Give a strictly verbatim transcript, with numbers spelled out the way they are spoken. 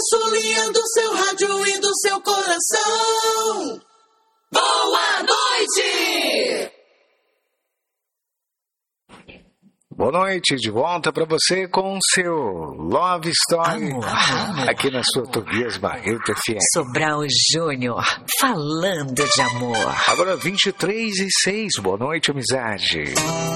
Consoleando seu rádio e do seu coração. Boa noite! Boa noite, de volta para você com o seu Love Story, amor, amor. Aqui na sua Tobias Barreto F M. Sobral Júnior, falando de amor. Agora vinte e três e seis, boa noite, amizade.